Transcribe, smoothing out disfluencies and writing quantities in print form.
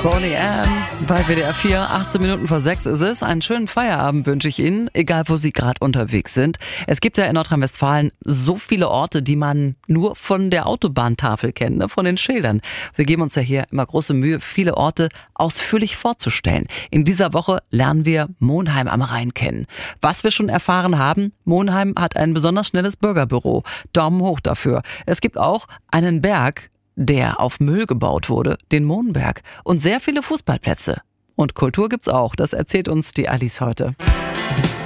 Boney M. bei WDR 4, 18 Minuten vor 6 ist es. Einen schönen Feierabend wünsche ich Ihnen, egal wo Sie gerade unterwegs sind. Es gibt ja in Nordrhein-Westfalen so viele Orte, die man nur von der Autobahntafel kennt, ne? Von den Schildern. Wir geben uns ja hier immer große Mühe, viele Orte ausführlich vorzustellen. In dieser Woche lernen wir Monheim am Rhein kennen. Was wir schon erfahren haben, Monheim hat ein besonders schnelles Bürgerbüro. Daumen hoch dafür. Es gibt auch einen Berg, der auf Müll gebaut wurde, den Mohnberg, und sehr viele Fußballplätze. Und Kultur gibt's auch, das erzählt uns die Alice heute.